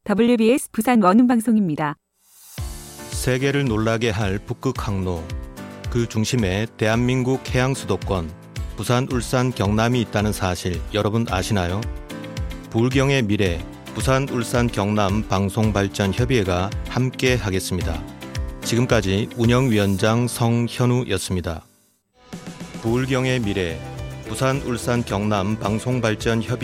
WBS 부산 원음방송입니다. 세계를 놀라게 할 북극 항로, 그 중심에 대한민국 해양 수도권 부산, 울산, 경남이 있다는 사실 여러분 아시나요? 부울경의 미래, 부산, 울산, 경남 방송발전협의회가 함께 하겠습니다. 지금까지 운영위원장 성현우였습니다. 부울경의 미래, 부산, 울산, 경남 방송발전협의회